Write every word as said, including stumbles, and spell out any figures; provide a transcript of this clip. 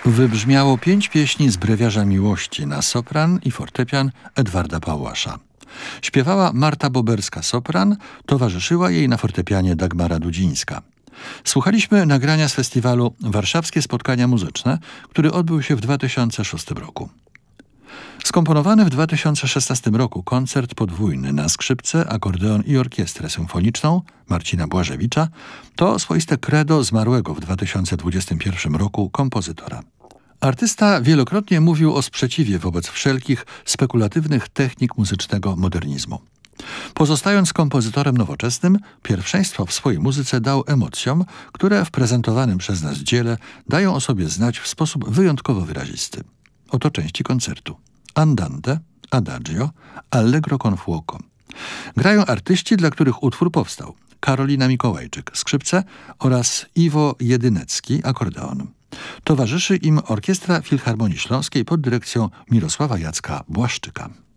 Wybrzmiało pięć pieśni z Brewiarza Miłości na sopran i fortepian Edwarda Pałasza. Śpiewała Marta Boberska-sopran, towarzyszyła jej na fortepianie Dagmara Dudzińska. Słuchaliśmy nagrania z festiwalu Warszawskie Spotkania Muzyczne, który odbył się w dwa tysiące szóstym roku. Skomponowany w dwa tysiące szesnastym roku koncert podwójny na skrzypce, akordeon i orkiestrę symfoniczną Marcina Błażewicza to swoiste credo zmarłego w dwa tysiące dwudziestym pierwszym roku kompozytora. Artysta wielokrotnie mówił o sprzeciwie wobec wszelkich spekulatywnych technik muzycznego modernizmu. Pozostając kompozytorem nowoczesnym, pierwszeństwo w swojej muzyce dał emocjom, które w prezentowanym przez nas dziele dają o sobie znać w sposób wyjątkowo wyrazisty. Oto części koncertu: Andante, Adagio, Allegro con fuoco. Grają artyści, dla których utwór powstał: Karolina Mikołajczyk, skrzypce, oraz Iwo Jedynecki, akordeon. Towarzyszy im Orkiestra Filharmonii Śląskiej pod dyrekcją Mirosława Jacka Błaszczyka.